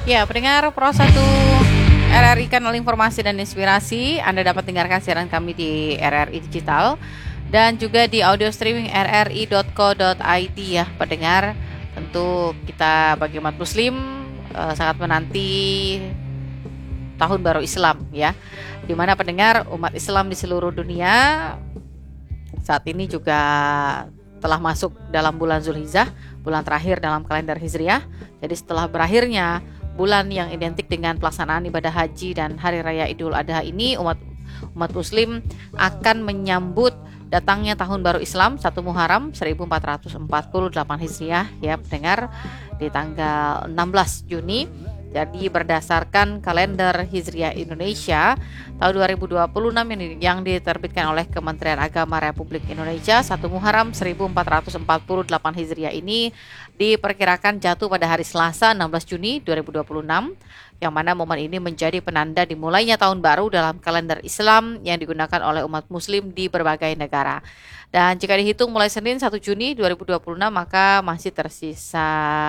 Ya, pendengar Pro 1 RRI Kanal Informasi dan Inspirasi, Anda dapat dengarkan siaran kami di RRI Digital dan juga di audio streaming rri.co.id ya, pendengar. Tentu kita bagi umat muslim sangat menanti Tahun Baru Islam ya, di mana pendengar umat Islam di seluruh dunia saat ini juga telah masuk dalam bulan Zulhijjah, bulan terakhir dalam kalender Hijriah. Jadi setelah berakhirnya bulan yang identik dengan pelaksanaan ibadah haji dan hari raya Idul Adha ini, umat muslim akan menyambut datangnya Tahun Baru Islam 1 Muharram 1448 Hijriah ya pendengar, di tanggal 16 Juni. Jadi berdasarkan kalender Hijriah Indonesia tahun 2026 yang diterbitkan oleh Kementerian Agama Republik Indonesia, 1 Muharram 1448 Hijriah ini diperkirakan jatuh pada hari Selasa 16 Juni 2026, yang mana momen ini menjadi penanda dimulainya tahun baru dalam kalender Islam yang digunakan oleh umat muslim di berbagai negara. Dan jika dihitung mulai Senin 1 Juni 2026, maka masih tersisa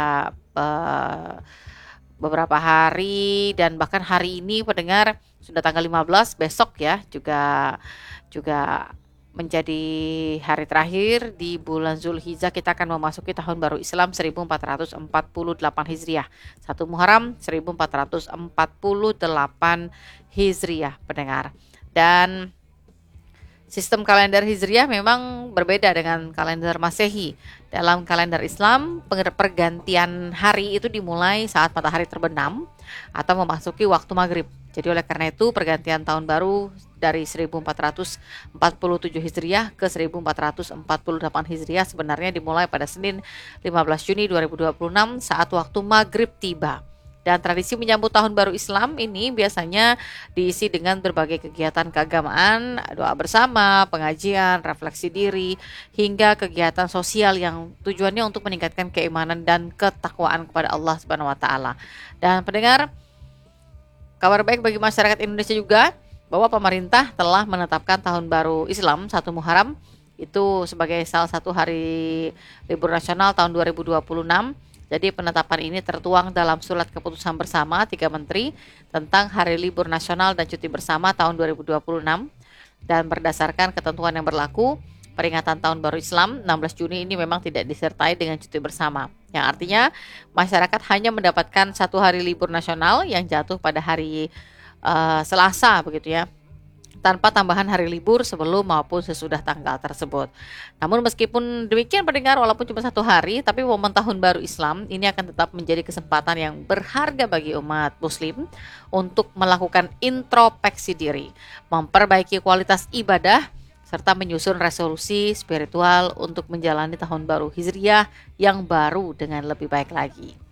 beberapa hari, dan bahkan hari ini pendengar sudah tanggal 15, besok ya juga menjadi hari terakhir di bulan Zulhijjah. Kita akan memasuki Tahun Baru Islam 1448 Hijriah, 1 Muharram 1448 Hijriah pendengar. Dan sistem kalender Hijriah memang berbeda dengan kalender Masehi. Dalam kalender Islam, pergantian hari itu dimulai saat matahari terbenam atau memasuki waktu maghrib. Jadi oleh karena itu pergantian tahun baru dari 1447 Hijriah ke 1448 Hijriah sebenarnya dimulai pada Senin 15 Juni 2026 saat waktu maghrib tiba. Dan tradisi menyambut Tahun Baru Islam ini biasanya diisi dengan berbagai kegiatan keagamaan, doa bersama, pengajian, refleksi diri, hingga kegiatan sosial yang tujuannya untuk meningkatkan keimanan dan ketakwaan kepada Allah Subhanahu wa taala. Dan pendengar, kabar baik bagi masyarakat Indonesia juga bahwa pemerintah telah menetapkan Tahun Baru Islam 1 Muharram itu sebagai salah satu hari libur nasional tahun 2026. Jadi penetapan ini tertuang dalam surat keputusan bersama 3 menteri tentang hari libur nasional dan cuti bersama tahun 2026. Dan berdasarkan ketentuan yang berlaku, peringatan Tahun Baru Islam 16 Juni ini memang tidak disertai dengan cuti bersama, yang artinya masyarakat hanya mendapatkan 1 hari libur nasional yang jatuh pada hari Selasa begitu ya, tanpa tambahan hari libur sebelum maupun sesudah tanggal tersebut. Namun meskipun demikian pendengar, walaupun cuma 1 hari, tapi momen Tahun Baru Islam ini akan tetap menjadi kesempatan yang berharga bagi umat muslim untuk melakukan introspeksi diri, memperbaiki kualitas ibadah, serta menyusun resolusi spiritual untuk menjalani Tahun Baru Hijriah yang baru dengan lebih baik lagi.